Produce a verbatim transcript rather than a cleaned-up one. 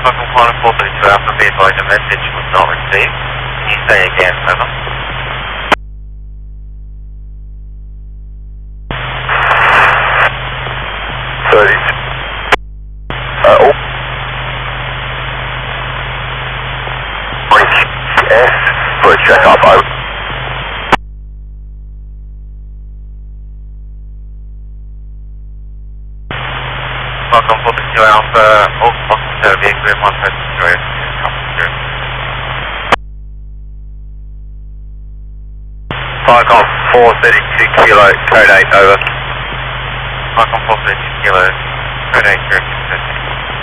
Falcon one four thirty-two Alpha, be advised a message was not received. Can you say again, over? thirty. Uh, oh. S for a check up, over. Falcon four thirty-two Alpha, all Foxtrot vehicle one thirty-three, coming through. Falcon four thirty-two Kilo, code eight, over. Falcon four thirty-two Kilo, code eight, correct.